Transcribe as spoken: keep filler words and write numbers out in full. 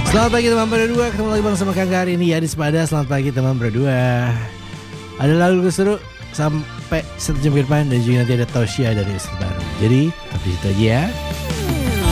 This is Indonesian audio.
Selamat pagi teman berdua, ketemu lagi bareng sama Kangga hari ini ya di Sepada. Selamat pagi teman berdua. Ada lagu seru sampai satu jam ke depan dan juga nanti ada Tosya dari Ustaz Baru. Jadi, tapi situ aja ya.